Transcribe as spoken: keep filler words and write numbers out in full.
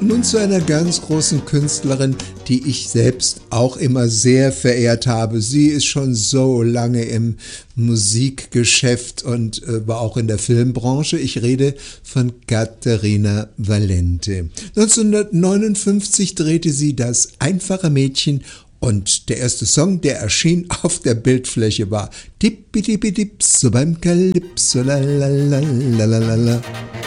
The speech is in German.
nun zu einer ganz großen Künstlerin, die ich selbst auch immer sehr verehrt habe. Sie ist schon so lange im Musikgeschäft und äh, war auch in der Filmbranche. Ich rede von Caterina Valente. neunzehnhundertneunundfünfzig drehte sie Das einfache Mädchen und der erste Song, der erschien auf der Bildfläche, war Tippitippidips, so beim Calypso, la la la la la la.